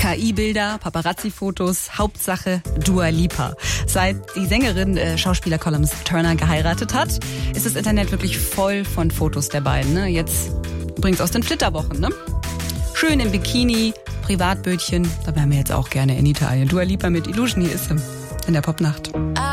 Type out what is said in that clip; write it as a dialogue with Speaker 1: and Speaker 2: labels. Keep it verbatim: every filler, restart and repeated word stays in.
Speaker 1: K I-Bilder, Paparazzi-Fotos, Hauptsache Dua Lipa. Seit die Sängerin äh, Schauspieler Callum Turner geheiratet hat, ist das Internet wirklich voll von Fotos der beiden. Ne? Jetzt übrigens aus den Flitterwochen. Ne? Schön im Bikini, Privatbötchen. Da wären wir jetzt auch gerne in Italien. Dua Lipa mit Illusion, hier ist sie in der Popnacht.